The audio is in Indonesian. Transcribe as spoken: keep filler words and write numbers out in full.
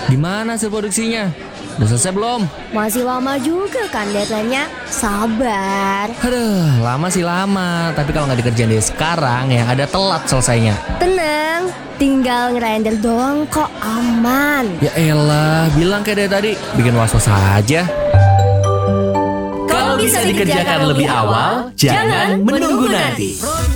Gimana hasil produksinya? Udah selesai belum? Masih lama juga kan deadline-nya. Sabar. Aduh, lama sih lama. Tapi kalau nggak dikerjain dari sekarang, yang ada telat selesainya. Tenang, tinggal ngerender doang kok, aman. Ya elah, bilang kayak dari tadi, bikin was-was aja. Kalau bisa dikerjakan lebih awal, jangan menunggu nanti.